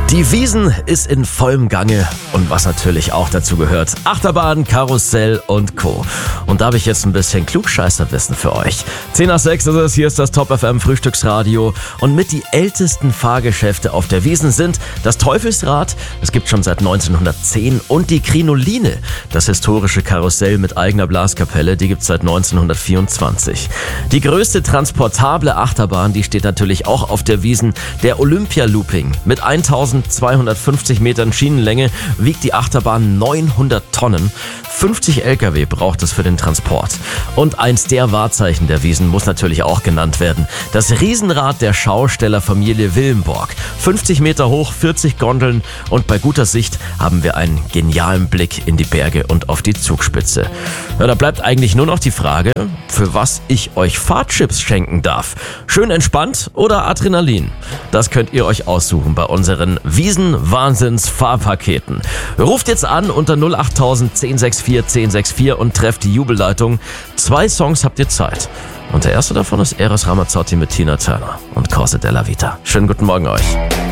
Die Wiesn ist in vollem Gange und was natürlich auch dazu gehört, Achterbahn, Karussell und Co. Und da habe ich jetzt ein bisschen Klugscheißerwissen für euch. 10:06 ist es, hier ist das Top FM Frühstücksradio und mit die ältesten Fahrgeschäfte auf der Wiesn sind das Teufelsrad, das gibt schon seit 1910, und die Krinoline, das historische Karussell mit eigener Blaskapelle, die gibt es seit 1924. Die größte transportable Achterbahn, die steht natürlich auch auf der Wiesn, der Olympia Looping mit 1250 Metern Schienenlänge wiegt die Achterbahn 900 Tonnen. 50 LKW braucht es für den Transport. Und eins der Wahrzeichen der Wiesn muss natürlich auch genannt werden. Das Riesenrad der Schaustellerfamilie Willenborg. 50 Meter hoch, 40 Gondeln und bei guter Sicht haben wir einen genialen Blick in die Berge und auf die Zugspitze. Ja, da bleibt eigentlich nur noch die Frage, für was ich euch Fahrtchips schenken darf. Schön entspannt oder Adrenalin? Das könnt ihr euch aussuchen bei unseren Wiesn-Wahnsinns-Fahrpaketen. Ruft jetzt an unter 08000 1064 1064 und trefft die Jubelleitung. 2 Songs habt ihr Zeit. Und der erste davon ist Eros Ramazzotti mit Tina Turner und Corse della Vita. Schönen guten Morgen euch.